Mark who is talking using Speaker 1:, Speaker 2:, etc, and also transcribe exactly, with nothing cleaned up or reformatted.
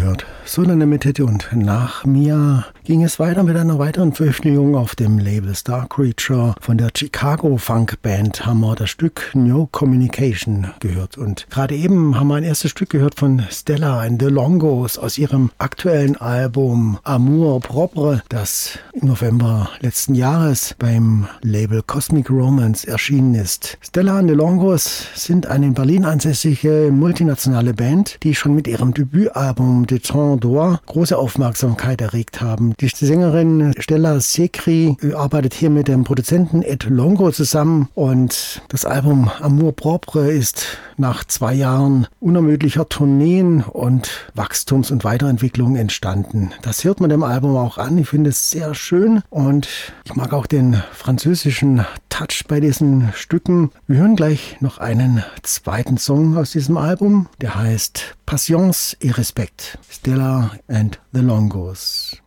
Speaker 1: gehört Solane Metete und nach mir ging es weiter mit einer weiteren Veröffentlichung auf dem Label Star Creature. Von der Chicago Funk Band haben wir das Stück No Communication gehört und gerade eben haben wir ein erstes Stück gehört von Stella and the Longos aus ihrem aktuellen Album Amour Propre, das im November letzten Jahres beim Label Cosmic Romance erschienen ist. Stella and the Longos sind eine in Berlin ansässige multinationale Band, die schon mit ihrem Debütalbum De Temps d'Or große Aufmerksamkeit erregt haben. Die Sängerin Stella Sekri arbeitet hier mit dem Produzenten Ed Longo zusammen und das Album Amour Propre ist nach zwei Jahren unermüdlicher Tourneen und Wachstums- und Weiterentwicklung entstanden. Das hört man dem Album auch an. Ich finde es sehr schön und ich mag auch den französischen Touch bei diesen Stücken. Wir hören gleich noch einen zweiten Song aus diesem Album, der heißt Patience et Respect. Stella and the Longos.